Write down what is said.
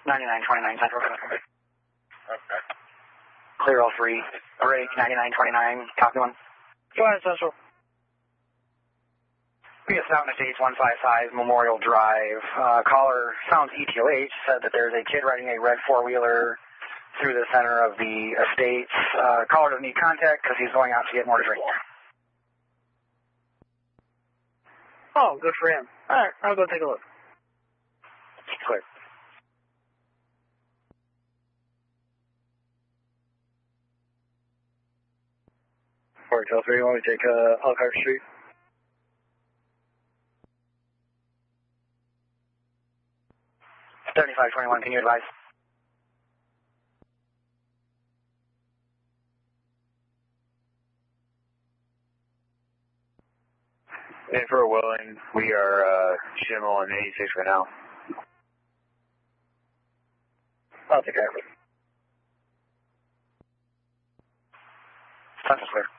9929 Central. Okay. Clear all three. Break 9929. Copy one. Go ahead, Central. PS Mountain Estates 155 Memorial Drive. Caller sounds ETOH, said that there's a kid riding a red four-wheeler through the center of the estates. Caller doesn't need contact because he's going out to get more to drink. Oh, good for him. All right, I'll go take a look. Clear. Hotel 3, you want me to take Elkhart Street? $75.21, can you advise? And for Willing, we are Schimmel and 86 right now. I'll take care of it. Central clear.